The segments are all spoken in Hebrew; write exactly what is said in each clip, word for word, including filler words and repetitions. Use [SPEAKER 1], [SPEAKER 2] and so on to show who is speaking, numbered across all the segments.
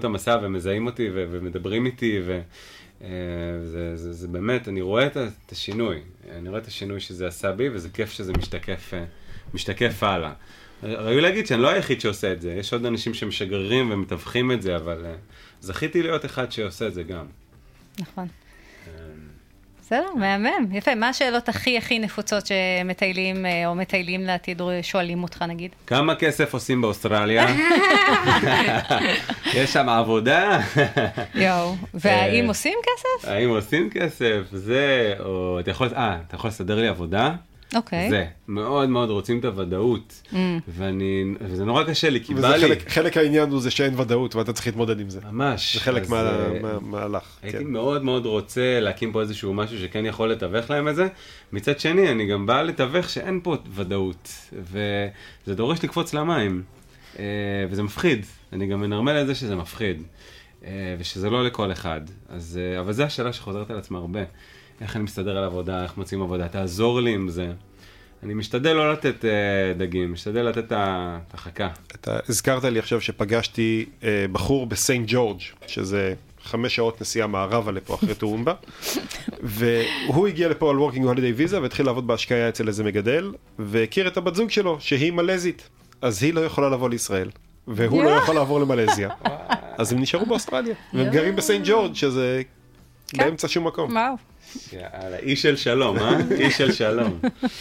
[SPEAKER 1] את המסע ומזהים אותי ו- ומדברים איתי, וזה זה, זה, זה באמת, אני רואה את השינוי, אני רואה את השינוי שזה עשה בי, וזה כיף שזה משתקף, משתקף הלאה. ראוי להגיד שאני לא היחיד שעושה את זה, יש עוד אנשים שמשגררים ומתווכים את זה, אבל זכיתי להיות אחד שעושה את זה גם.
[SPEAKER 2] נכון. בסדר, מהמם, יפה. מה השאלות הכי הכי נפוצות שמטיילים או מטיילים לעתיד שואלים אותך נגיד?
[SPEAKER 1] כמה כסף עושים באוסטרליה? יש שם עבודה?
[SPEAKER 2] יואו, והאם עושים כסף?
[SPEAKER 1] האם עושים כסף? זה, או אתה יכול, אה, אתה יכול לסדר לי עבודה?
[SPEAKER 2] אוקיי.
[SPEAKER 1] זה, מאוד מאוד רוצים את הוודאות, ואני, וזה נורא קשה לי, כי בא לי.
[SPEAKER 3] חלק, חלק העניין הוא זה שאין ודאות, ואתה צריך להתמודד עם זה.
[SPEAKER 1] ממש.
[SPEAKER 3] זה חלק מההלך.
[SPEAKER 1] הייתי מאוד מאוד רוצה להקים פה איזשהו משהו שכן יכול לתווך להם את זה. מצד שני, אני גם בא לתווך שאין פה ודאות, וזה דורש לקפוץ למים, וזה מפחיד. אני גם מנרמל את זה שזה מפחיד, ושזה לא לכל אחד. אז, אבל זו השאלה שחוזרת על עצמה הרבה. איך אני מסתדר על עבודה, איך מוצאים עבודה, תעזור לי עם זה. אני משתדל לא לתת uh, דגים, משתדל לתת את החכה.
[SPEAKER 3] אתה הזכרת לי עכשיו שפגשתי uh, בחור בסיינט ג'ורג', שזה חמש שעות נסיעה מערבה לפה אחרי טורומבה, והוא הגיע לפה על וורקינג הולידיי ויזה, והתחיל לעבוד בהשקעה אצל איזה מגדל, והכיר את הבת זוג שלו, שהיא מלזית. אז היא לא יכולה לבוא לישראל, והוא לא יכול לעבור למלזיה. אז הם נשארו באוסטרליה, והם גרים בסיינט ג'ורג', שזה באמצע שום מקום.
[SPEAKER 2] וואו.
[SPEAKER 1] יאללה, איש של שלום, אה? איש של שלום.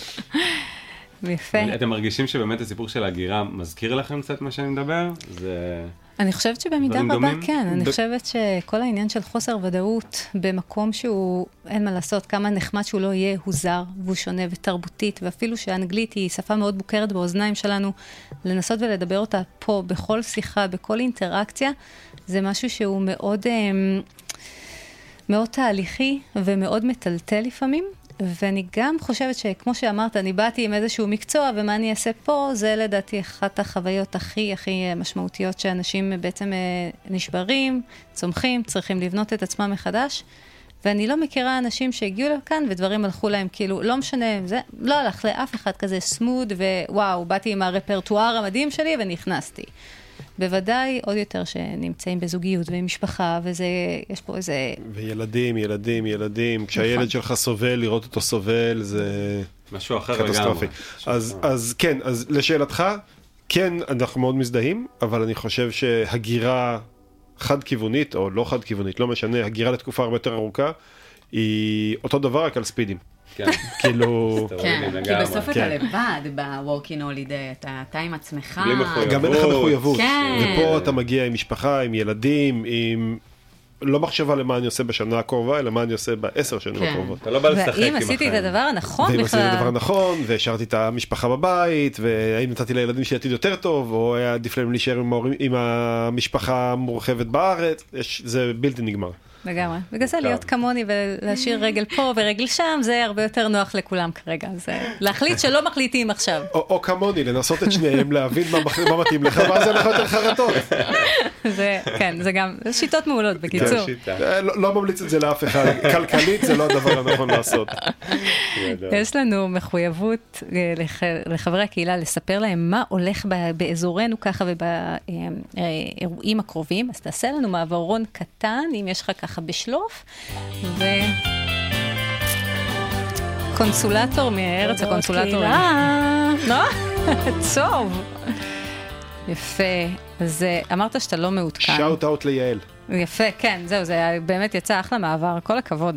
[SPEAKER 2] יפה.
[SPEAKER 1] אתם מרגישים שבאמת הסיפור של הגירה מזכיר לכם קצת מה שאני מדבר? זה...
[SPEAKER 2] אני חושבת שבמידה רבה כן, אני חושבת שכל העניין של חוסר ודאות במקום שהוא, אין מה לעשות, כמה נחמד שהוא לא יהיה, הוא זר והוא שונה ותרבותית, ואפילו שהאנגלית היא שפה מאוד מוכרת באוזניים שלנו, לנסות ולדבר אותה פה, בכל שיחה, בכל אינטראקציה, זה משהו שהוא מאוד... מאוד תהליכי ומאוד מטלטל לפעמים, ואני גם חושבת שכמו שאמרת, אני באתי עם איזשהו מקצוע, ומה אני אעשה פה, זה לדעתי אחת החוויות הכי הכי משמעותיות, שאנשים בעצם נשברים, צומחים, צריכים לבנות את עצמם מחדש, ואני לא מכירה אנשים שהגיעו לכאן, ודברים הלכו להם כאילו, לא משנה, זה לא הלך לאף אחד כזה סמוד, ווואו, באתי עם הרפרטואר המדהים שלי, ונכנסתי. בוודאי עוד יותר שנמצאים בזוגיות ומשפחה, וזה, יש פה איזה...
[SPEAKER 3] וילדים, ילדים, ילדים. כשהילד שלך סובל, לראות אותו סובל, זה...
[SPEAKER 1] משהו אחר
[SPEAKER 3] קטסטרופי. אז, אז כן, אז לשאלתך, כן, אנחנו מאוד מזדהים, אבל אני חושב שהגירה חד-כיוונית, או לא חד-כיוונית, לא משנה, הגירה לתקופה הרבה יותר ארוכה, היא אותו דבר רק על ספידים.
[SPEAKER 1] כן.
[SPEAKER 3] כאילו...
[SPEAKER 4] כן, כי בסוף אתה לבד ב-Working Holiday, אתה עם עצמך.
[SPEAKER 1] בלי מחויבות.
[SPEAKER 3] גם אין לך מחויבות.
[SPEAKER 4] כן.
[SPEAKER 3] ופה אתה מגיע עם משפחה, עם ילדים, עם... לא מחשבה למה אני עושה בשנה הקרובה, אלא מה אני עושה בעשר שנים הקרובות.
[SPEAKER 1] אתה לא בא לשחק עם החיים.
[SPEAKER 2] ואם עשיתי את הדבר הנכון בכלל.
[SPEAKER 3] ואם עשיתי את הדבר הנכון, והשארתי את המשפחה בבית, והאם נתתי לילדים שלי עתיד יותר טוב, או היה עדיף להם להישאר עם המשפחה המורחבת בארץ, זה בלתי נגמר.
[SPEAKER 2] לגמרי. בגלל זה להיות כמוני ולהשאיר רגל פה ורגל שם, זה הרבה יותר נוח לכולם כרגע. זה להחליט שלא מחליטים עכשיו.
[SPEAKER 3] או כמוני, לנסות את שניהם, להבין מה מתאים לך, ואז זה לך יותר חרטות.
[SPEAKER 2] זה, כן, זה גם שיטות מעולות, בקיצור.
[SPEAKER 3] לא ממליץ את זה לאף אחד. כלכלית זה לא הדבר הנכון לעשות.
[SPEAKER 2] יש לנו מחויבות לחברי הקהילה לספר להם מה הולך באזורנו ככה ובאירועים הקרובים. אז תעשה לנו מעברון קטן, אם יש לך ככה בשלוף, ו... קונסולטור מארץ הקונסולטורים. לא? טוב. יפה. אז אמרת שאתה לא מעודכן.
[SPEAKER 3] שאוט אאוט ליעל.
[SPEAKER 2] יפה, כן, זהו, זה באמת יצא אחלה מעבר, כל הכבוד.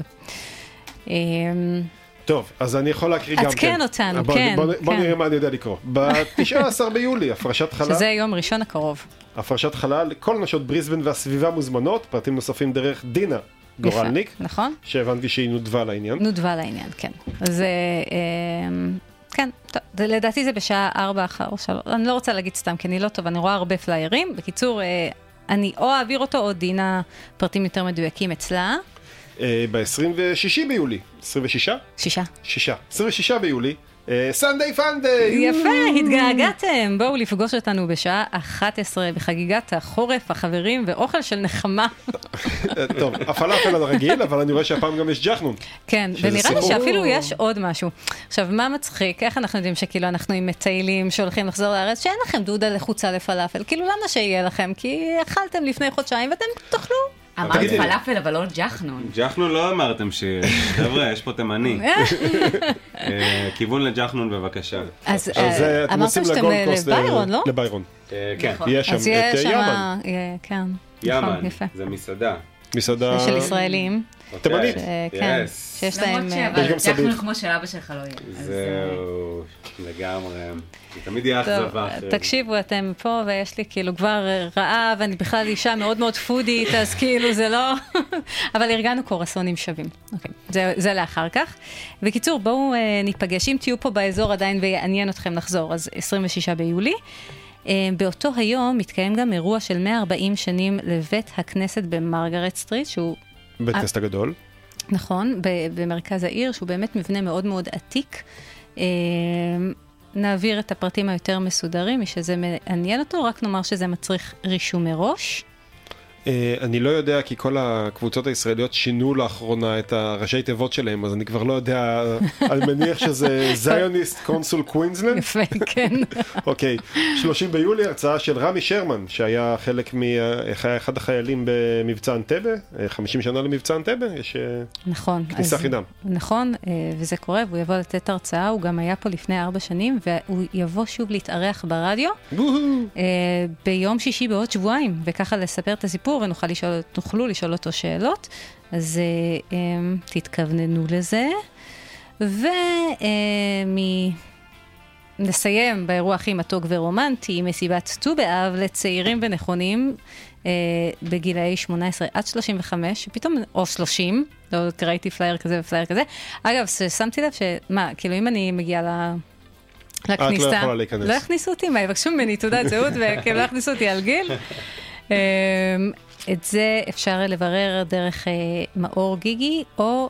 [SPEAKER 3] טוב, אז אני יכול להקריא גם כן.
[SPEAKER 2] עדכן אותנו, כן.
[SPEAKER 3] בוא נראה מה אני יודע לקרוא. ב-תשעה עשר ביולי, הפרשת חלל.
[SPEAKER 2] שזה יום ראשון הקרוב.
[SPEAKER 3] הפרשת חלל, כל נשות בריסבן והסביבה מוזמנות, פרטים נוספים דרך דינה גורלניק.
[SPEAKER 2] נכון.
[SPEAKER 3] שהבנתי שהיא נודבה לעניין.
[SPEAKER 2] נודבה לעניין, כן. אז כן, לדעתי זה בשעה ארבע אחר שלוש. אני לא רוצה להגיד סתם, כי אני לא טוב, אני רואה הרבה פליירים. בקיצור, אני או אעביר אותו, או דינה פרטים יותר מדויקים אצלה.
[SPEAKER 3] ב-עשרים ושישה ביולי. עשרים ושישה?
[SPEAKER 2] שישה.
[SPEAKER 3] שישה. עשרים ושישה ביולי, סנדיי פנדיי!
[SPEAKER 2] יפה, התגעגעתם. בואו לפגוש אותנו בשעה אחת עשרה בחגיגת החורף, החברים ואוכל של נחמה.
[SPEAKER 3] טוב, הפלאפל הרגיל, אבל אני רואה שהפעם גם יש ג'חנון.
[SPEAKER 2] כן, ונראה לי שאפילו יש עוד משהו. עכשיו, מה מצחיק? איך אנחנו יודעים שכאילו אנחנו עם מטיילים שהולכים לחזור לארץ, שאין לכם דודה לחוצה לפלאפל? כאילו למה שיהיה לכם? כי אכלתם לפני חודשיים ואתם תאכלו.
[SPEAKER 4] אמרת פלאפל, אבל לא ג'חנון.
[SPEAKER 1] ג'חנון לא אמרתם חבר'ה, יש פה תימני. כיוון לג'חנון בבקשה.
[SPEAKER 2] אז אמרתם שאתם לביירון, לא?
[SPEAKER 3] לביירון.
[SPEAKER 1] כן.
[SPEAKER 3] יש שם את ימן.
[SPEAKER 2] כן.
[SPEAKER 1] ימן, זה מסעדה.
[SPEAKER 3] מסעדה.
[SPEAKER 2] של ישראלים.
[SPEAKER 3] תימנית.
[SPEAKER 2] כן, שיש להם...
[SPEAKER 4] למרות שג'חנון כמו שלה בשלך לא יהיה.
[SPEAKER 1] זהו, לגמרי. תמיד יהיה אכזבה.
[SPEAKER 2] תקשיבו, אתם פה ויש לי כאילו כבר רעב, אני בכלל אישה מאוד מאוד פודית, אז כאילו זה לא... אבל ארגנו קורסונים שווים. אוקיי, זה לאחר כך. בקיצור, בואו ניפגש. אם תהיו פה באזור עדיין ויעניין אתכם לחזור, אז עשרים ושישה ביולי. באותו היום מתקיים גם אירוע של מאה וארבעים שנים לבית הכנסת במרגרט סטריט, שהוא...
[SPEAKER 3] בית הכנסת הגדול.
[SPEAKER 2] נכון, במרכז העיר, שהוא באמת מבנה מאוד מאוד עתיק. נעביר את הפרטים היותר מסודרים, מי שזה מעניין אותו, רק נאמר שזה מצריך רישום מראש.
[SPEAKER 3] אני לא יודע, כי כל הקבוצות הישראליות שינו לאחרונה את הראשי תיבות שלהם, אז אני כבר לא יודע, אני מניח שזה זיוניסט קונסול קווינסלנד.
[SPEAKER 2] יפה, כן.
[SPEAKER 3] אוקיי, שלושים ביולי, הרצאה של רמי שרמן, שהיה חלק מאחד החיילים במבצע אנטבה, חמישים שנה למבצע אנטבה, יש כניסה חינם.
[SPEAKER 2] נכון, וזה קורה, והוא יבוא לתת הרצאה, הוא גם היה פה לפני ארבע שנים, והוא יבוא שוב להתארח ברדיו, ביום שישי בעוד שבועיים, וככה לספר את הסיפור, ונוכלו לשאול אותו שאלות, אז um, תתכווננו לזה, ונסיים באירוע הכי מתוק ורומנטי, מסיבת ט"ו באב לצעירים ונכונים, uh, בגילאי שמונה עשרה עד שלושים וחמש, שפתאום, או שלושים, לא ראיתי פלייר כזה ופלייר כזה, אגב, שמתי לב שמה, כאילו אם אני מגיעה ל... לכניסה,
[SPEAKER 3] את לא יכולה להיכנס.
[SPEAKER 2] לא הכניסו אותי, מה, יבקשו ממני תעודת זהות, וכאילו לא הכניסו אותי על גיל. את זה אפשר לברר דרך מאור גיגי, או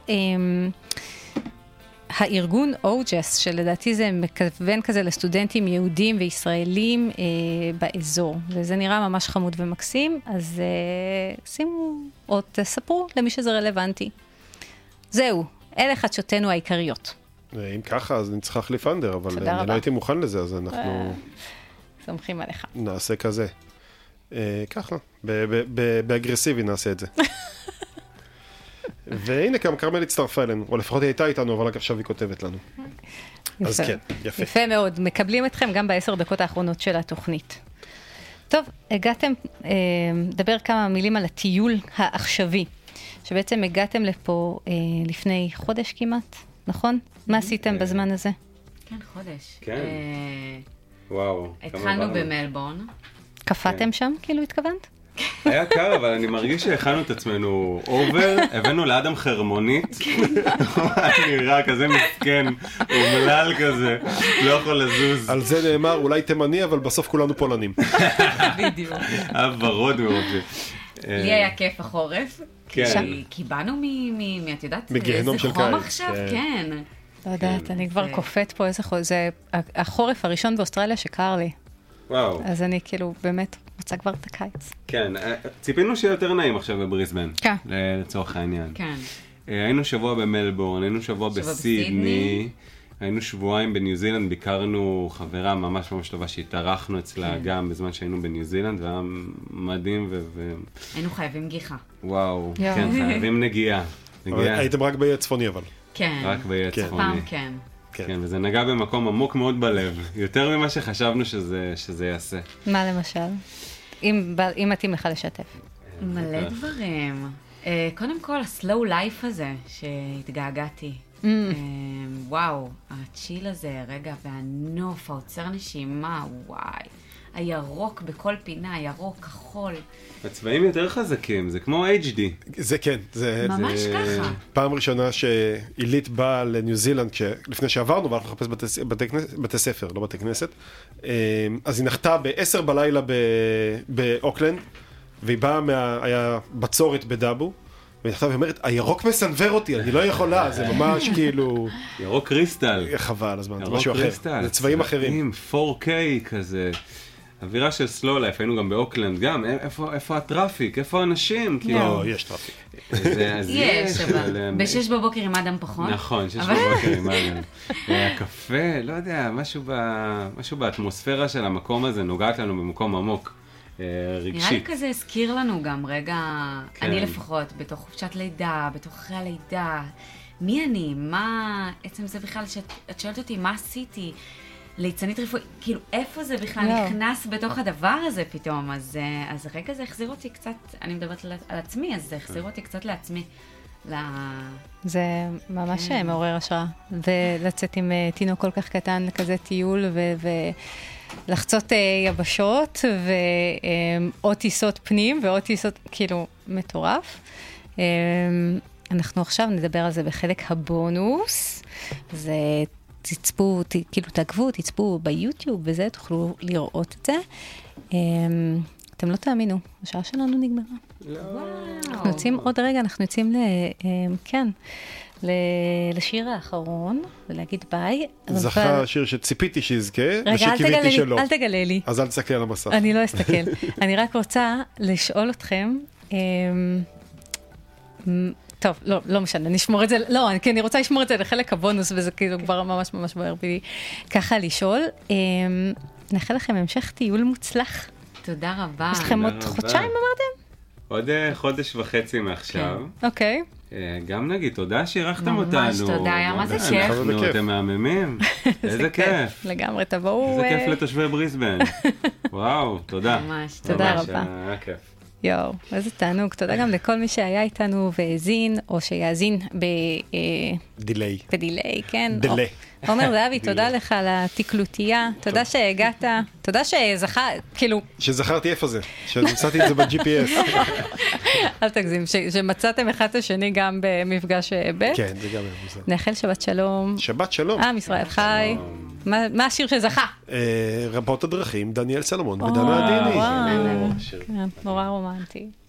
[SPEAKER 2] הארגון אוג'ס, שלדעתי זה מכוון כזה לסטודנטים יהודים וישראלים באזור. וזה נראה ממש חמוד ומקסים, אז שימו או תספרו למי שזה רלוונטי. זהו, אלה חדשותינו העיקריות.
[SPEAKER 3] אם ככה, אז אני צריך להחליף אנדר, אבל אני לא הייתי מוכן לזה, אז אנחנו...
[SPEAKER 2] סומכים עליך.
[SPEAKER 3] נעשה כזה. ככה, באגרסיבי נעשה את זה. והנה, גם קרמל הצטרפה אלינו, או לפחות היא הייתה איתנו, אבל עכשיו היא כותבת לנו. אז כן, יפה.
[SPEAKER 2] יפה מאוד, מקבלים אתכם גם בעשר דקות האחרונות של התוכנית. טוב, הגעתם, דבר כמה מילים על הטיול העכשווי, שבעצם הגעתם לפה לפני חודש כמעט, נכון? מה עשיתם בזמן הזה?
[SPEAKER 4] כן, חודש.
[SPEAKER 1] כן. וואו.
[SPEAKER 4] התחלנו במלבורן.
[SPEAKER 2] קפאתם שם, כאילו התכוונת?
[SPEAKER 1] היה קר, אבל אני מרגיש שהכנו את עצמנו אובר, הבאנו לאדם חרמונית, נראה כזה מסכן, אומלל כזה, לא יכול לזוז.
[SPEAKER 3] על זה נאמר, אולי תימני, אבל בסוף כולנו פולנים.
[SPEAKER 4] בדיוק.
[SPEAKER 1] היה ורוד מאוד.
[SPEAKER 4] לי היה כיף החורף,
[SPEAKER 1] כן.
[SPEAKER 4] כי באנו מ... את יודעת,
[SPEAKER 3] מגיהנום של קיץ.
[SPEAKER 4] חום עכשיו, כן.
[SPEAKER 2] לא יודעת, אני כבר קופאת פה איזה חורף, זה החורף הראשון באוסטרליה שקר לי.
[SPEAKER 1] וואו.
[SPEAKER 2] אז אני כאילו באמת רוצה כבר את הקיץ.
[SPEAKER 1] כן, ציפינו שיהיה יותר נעים עכשיו בבריסבן.
[SPEAKER 2] כן.
[SPEAKER 1] לצורך העניין.
[SPEAKER 4] כן.
[SPEAKER 1] היינו שבוע במלבורן, היינו שבוע בסידני, היינו שבועיים בניו זילנד, ביקרנו חברה ממש ממש טובה שהתארחנו אצלה גם בזמן שהיינו בניו זילנד, והיה מדהים ו...
[SPEAKER 4] היינו חייבים גיחה.
[SPEAKER 1] וואו, כן, חייבים נגיעה.
[SPEAKER 3] הייתם רק באי הצפוני אבל.
[SPEAKER 4] כן.
[SPEAKER 1] רק באי הצפוני.
[SPEAKER 4] פעם כן.
[SPEAKER 1] כן, וזה נגע במקום עמוק מאוד בלב, יותר ממה שחשבנו שזה, שזה יעשה.
[SPEAKER 2] מה למשל? אם, אם מתאים לך לשתף.
[SPEAKER 4] מלא דברים. קודם כל, הסלואו לייף הזה שהתגעגעתי. וואו, הצ'יל הזה, רגע, והנוף, העוצר נשימה, וואי. הירוק בכל פינה, ירוק, כחול.
[SPEAKER 1] הצבעים יותר חזקים, זה כמו אייץ' די.
[SPEAKER 3] זה כן. זה,
[SPEAKER 4] ממש
[SPEAKER 3] זה...
[SPEAKER 4] ככה.
[SPEAKER 3] פעם ראשונה שאילית באה לניו זילנד, לפני שעברנו, והלכנו לחפש בתי, בתי, בתי ספר, לא בתי כנסת, אז היא נחתה בעשר בלילה באוקלנד, והיא באה, מה... היה בצורת בדאבו, ועכשיו היא אומרת, הירוק מסנבר אותי, אני לא יכולה, זה ממש כאילו...
[SPEAKER 1] ירוק קריסטל.
[SPEAKER 3] חבל הזמן, זה משהו אחר. זה צבעים אחרים.
[SPEAKER 1] פור קיי כזה. אווירה של סלו לייף, היינו גם באוקלנד, גם, איפה, איפה הטראפיק, איפה האנשים?
[SPEAKER 3] לא, יש טראפיק.
[SPEAKER 4] יש, אבל בשש בבוקר עם אדם פחות.
[SPEAKER 1] נכון, שש בבוקר עם אדם. הקפה, לא יודע, משהו באטמוספירה של המקום הזה נוגעת לנו במקום עמוק, רגשית. נראה לי
[SPEAKER 4] כזה הזכיר לנו גם רגע, אני לפחות, בתוך חופשת לידה, בתוך אחרי הלידה, מי אני, מה, עצם זה בכלל, שאת שואלת אותי, מה עשיתי? ליצנית רפואית, כאילו, איפה זה בכלל לא. נכנס בתוך הדבר הזה פתאום? אז, אז רגע זה החזיר אותי קצת, אני מדברת על עצמי, אז זה החזיר אותי קצת לעצמי. לה...
[SPEAKER 2] זה ממש כן. מעורר השראה. ולצאת עם תינוק כל כך קטן לכזה טיול, ו... ולחצות יבשות, ועוד טיסות פנים, ועוד טיסות, כאילו, מטורף. אנחנו עכשיו נדבר על זה בחלק הבונוס. זה... תצפו, ת, כאילו תעקבו, תצפו ביוטיוב וזה, תוכלו לראות את זה. אתם לא תאמינו, השעה שלנו נגמרה.
[SPEAKER 1] לא.
[SPEAKER 2] אנחנו יוצאים עוד רגע, אנחנו יוצאים ל... כן, לשיר האחרון, ולהגיד ביי.
[SPEAKER 3] זכה שיר שציפיתי שיזכה, ושקיוויתי שלא.
[SPEAKER 2] אל תגלה לי.
[SPEAKER 3] אז אל תסתכל על המסך.
[SPEAKER 2] אני לא אסתכל. אני רק רוצה לשאול אתכם, טוב, לא, לא משנה, נשמור את זה, לא, כי אני רוצה לשמור את זה לחלק הבונוס, וזה כאילו כבר ממש ממש בוער בי ככה לשאול. נאחל לכם המשך טיול מוצלח.
[SPEAKER 4] תודה רבה.
[SPEAKER 2] יש לכם עוד חודשיים, אמרתם?
[SPEAKER 1] עוד חודש וחצי מעכשיו.
[SPEAKER 2] אוקיי.
[SPEAKER 1] גם נגיד, תודה שאירחתם אותנו.
[SPEAKER 4] ממש תודה, היה מה זה כיף.
[SPEAKER 1] אנחנו, אתם מהממים. איזה כיף.
[SPEAKER 2] לגמרי, תבואו.
[SPEAKER 1] איזה כיף לתושבי בריסבן. וואו, תודה.
[SPEAKER 4] ממש,
[SPEAKER 2] תודה רבה.
[SPEAKER 1] היה כיף.
[SPEAKER 2] יואו, איזה תענוג. תודה גם לכל מי שהיה איתנו והאזין, או שיאזין ב...
[SPEAKER 3] דיליי.
[SPEAKER 2] בדיליי, כן.
[SPEAKER 3] דיליי.
[SPEAKER 2] עומר זהבי, תודה לך על התקלוטייה, תודה שהגעת, תודה שזכה, כאילו...
[SPEAKER 3] שזכרתי איפה זה, שמצאתי את זה ב-ג'י פי אס.
[SPEAKER 2] אל תגזים, שמצאתם אחד את השני גם במפגש ב'.
[SPEAKER 3] כן, זה גם מוזר.
[SPEAKER 2] נאחל שבת שלום.
[SPEAKER 3] שבת שלום.
[SPEAKER 2] עם ישראל חי. מה השיר שזכה?
[SPEAKER 3] רבות הדרכים, דניאל סלומון ודנה עדיני.
[SPEAKER 2] וואו, נורא רומנטי.